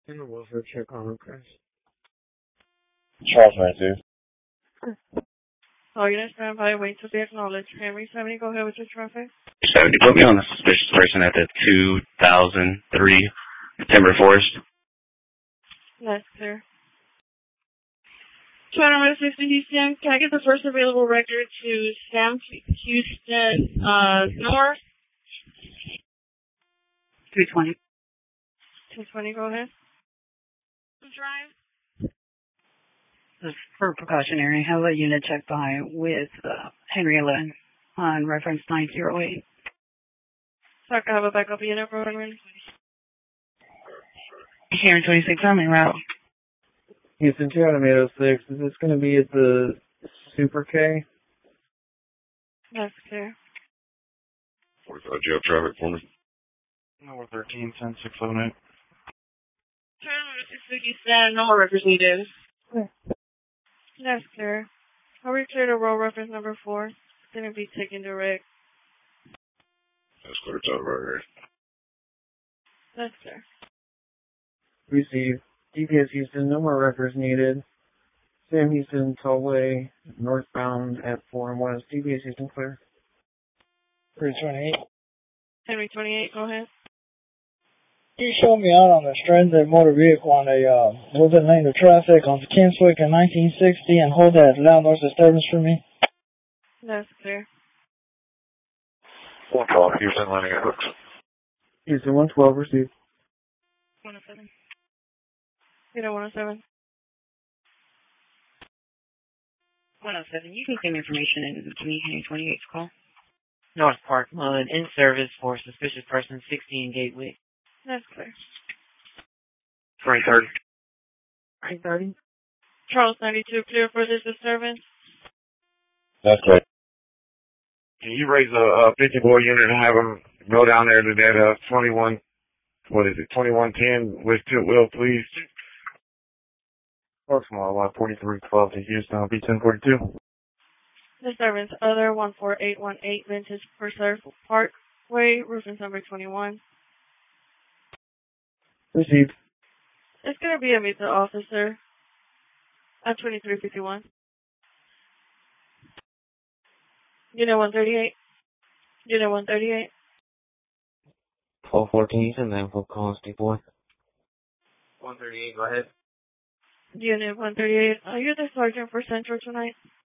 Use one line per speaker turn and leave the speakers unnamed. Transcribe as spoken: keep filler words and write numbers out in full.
And a welfare check on request.
Charles Matthews.
All units stand by, wait to be acknowledged. Henry seventy, go ahead with your traffic.
seventy, put me on the suspicious person at the two thousand three Timber Forest.
That's clear. Trying to sixty Houston, can I get the first available record to Sam Houston uh, North?
two twenty.
two twenty, go ahead. Drive.
This is for precautionary. Have a unit check by with uh, Henrietta on reference nine zero eight.
So I can have a backup unit for one.
Here twenty-six, I'm en route.
Houston two out of eight oh six. Is this going to be at the Super K?
That's clear.
forty-five jail traffic for me.
Number thirteen, ten six seven eight.
Turn six fifty stand, no more records needed. That's clear. I'll return to roll reference number four. It's going to be taken direct.
That's clear, it's out right here.
That's clear.
Received. D P S Houston, no more records needed. Sam Houston, Tollway, northbound at four and West. D P S Houston, clear.
three twenty-eight.
Henry twenty-eight, go ahead.
You showed me out on a transit motor vehicle on a uh, moving lane of traffic on Kinswick and nineteen sixty and hold that loud noise disturbance for me.
That's clear.
one twelve, Houston, landing at Hooks.
Houston, one twelve, received.
one oh seven. You know, one oh seven.
one oh seven, you can give me information in Kenny Henry twenty-eight's call.
North Parkland, in service for suspicious person, sixteen Gateway.
That's clear.
three thirty.
three thirty. Charles ninety-two, clear for this disturbance.
That's great.
Can you raise a, a fifty boy unit and have them go down there to that uh, twenty-one, what is it, twenty-one ten with Tilt-Wheel, please? Baltimore, one forty-three twelve to Houston, B ten forty-two.
Disturbance other one four eight one eight Vintage Preserve Parkway, reference number twenty-one.
Received.
It's going to be a meet the officer at twenty-three fifty-one. Unit one thirty-eight. Unit one thirty-eight.
twelve fourteen, and then full call boy.
one thirty-eight, go ahead.
Unit one thirty-eight. Are you the sergeant for Central tonight?